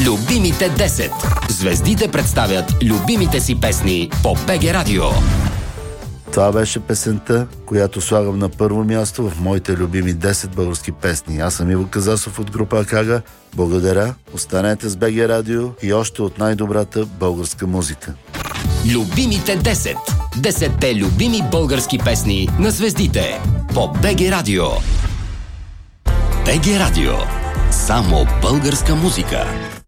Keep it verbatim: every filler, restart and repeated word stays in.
Любимите десет. Звездите представят любимите си песни по БГ Радио. Това беше песента, която слагам на първо място в моите любими десет български песни. Аз съм Иво Казасов от група Акага. Благодаря. Останете с БГ Радио и още от най-добрата българска музика. Любимите десет. Десетте любими български песни на звездите по БГ Радио. БГ Радио. Само българска музика.